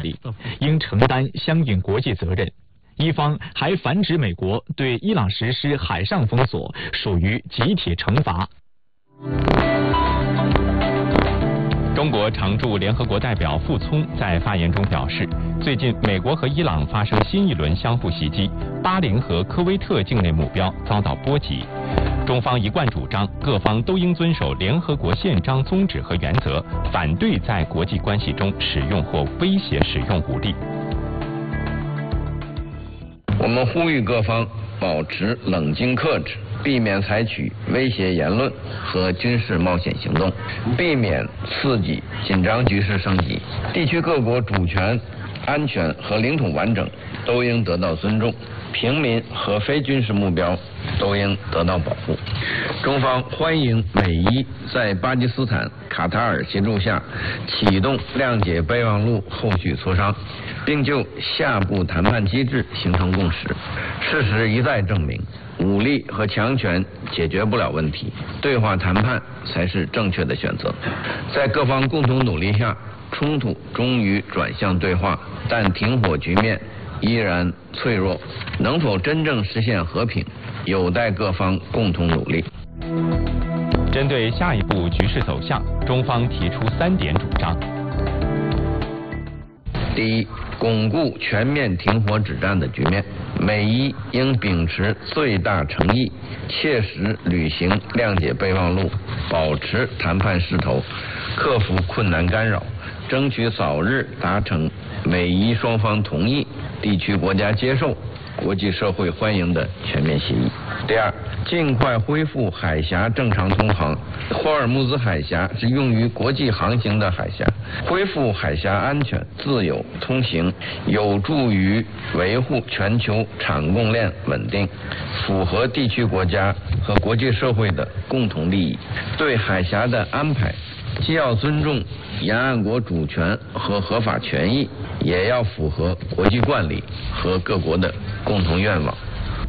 理，应承担相应国际责任。一方还反指美国对伊朗实施海上封锁属于集体惩罚。中国常驻联合国代表傅聪在发言中表示，最近美国和伊朗发生新一轮相互袭击，巴林和科威特境内目标遭到波及。中方一贯主张，各方都应遵守联合国宪章宗旨和原则，反对在国际关系中使用或威胁使用武力。 我们呼吁各方保持冷静克制，避免采取威胁言论和军事冒险行动，避免刺激紧张局势升级。地区各国主权、安全和领土完整都应得到尊重，平民和非军事目标都应得到保护。中方欢迎美伊在巴基斯坦、卡塔尔协助下启动谅解备忘录后续磋商，并就下步谈判机制形成共识。事实一再证明，武力和强权解决不了问题，对话谈判才是正确的选择。在各方共同努力下，冲突终于转向对话，但停火局面依然脆弱，能否真正实现和平，有待各方共同努力。 针对下一步局势走向，中方提出3点主张。 第一，巩固全面停火止战的局面，美伊应秉持最大诚意，切实履行谅解备忘录，保持谈判势头，克服困难干扰，争取早日达成美伊双方同意、地区国家接受、国际社会欢迎的全面协议。第二，尽快恢复海峡正常通航。霍尔木兹海峡是用于国际航行的海峡，恢复海峡安全、自由通行，有助于维护全球产供链稳定，符合地区国家和国际社会的共同利益。对海峡的安排，既要尊重沿岸国主权和合法权益，也要符合国际惯例和各国的共同愿望。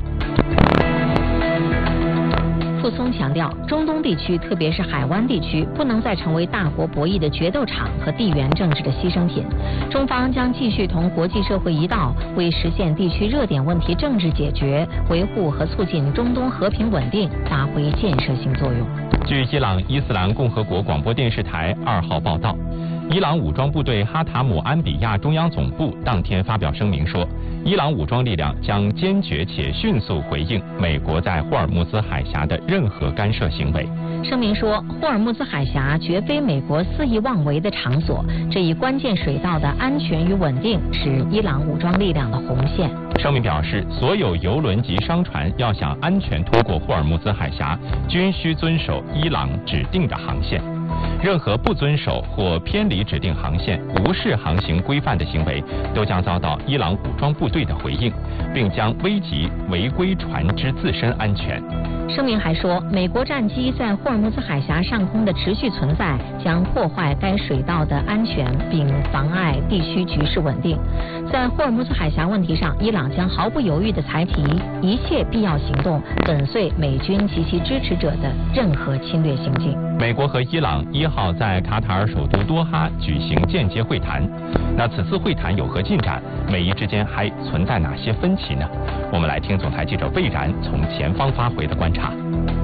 傅聪强调，中东地区，特别是海湾地区，不能再成为大国博弈的决斗场和地缘政治的牺牲品。中方将继续同国际社会一道，为实现地区热点问题政治解决、维护和促进中东和平稳定发挥建设性作用。 据伊朗伊斯兰共和国广播电视台2号报道，伊朗武装部队哈塔姆安比亚中央总部当天发表声明说，伊朗武装力量将坚决且迅速回应美国在霍尔木兹海峡的任何干涉行为。 声明说，霍尔木兹海峡绝非美国肆意妄为的场所，这一关键水道的安全与稳定是伊朗武装力量的红线。 声明表示，所有油轮及商船要想安全通过霍尔木兹海峡，均需遵守伊朗指定的航线。任何不遵守或偏离指定航线、无视航行规范的行为，都将遭到伊朗武装部队的回应，并将危及违规船只自身安全。 声明还说，美国战机在霍尔木兹海峡上空的持续存在，将破坏该水道的安全，并妨碍地区局势稳定。在霍尔木兹海峡问题上，伊朗将毫不犹豫地采取一切必要行动，粉碎美军及其支持者的任何侵略行径。 美国和伊朗1号在卡塔尔首都多哈举行间接会谈。那此次会谈有何进展？美伊之间还存在哪些分歧呢？我们来听总台记者魏然从前方发回的观察。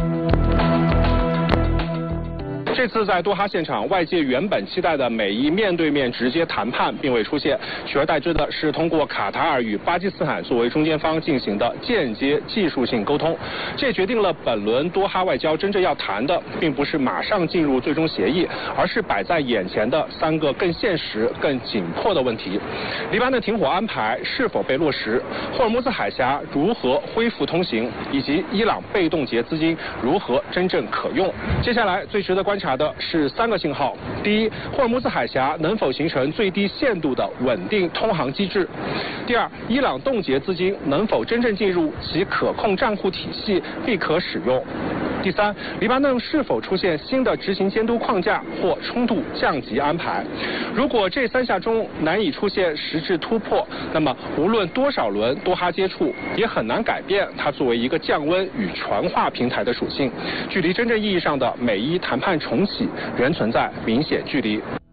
这次在多哈现场，外界原本期待的美伊面对面直接谈判并未出现，取而代之的是通过卡塔尔与巴基斯坦作为中间方进行的间接技术性沟通。这决定了本轮多哈外交真正要谈的，并不是马上进入最终协议，而是摆在眼前的3个更现实、更紧迫的问题：黎巴嫩停火安排是否被落实？霍尔木兹海峡如何恢复通行？以及伊朗被冻结资金如何真正可用？接下来最值得观察的是3个信号：第一，霍尔木兹海峡能否形成最低限度的稳定通航机制；第二，伊朗冻结资金能否真正进入其可控账户体系并可使用；第三，黎巴嫩是否出现新的执行监督框架或冲突降级安排？如果这3项中难以出现实质突破，那么无论多少轮多哈接触，也很难改变它作为一个降温与传话平台的属性，距离真正意义上的美伊谈判重启仍存在明显距离。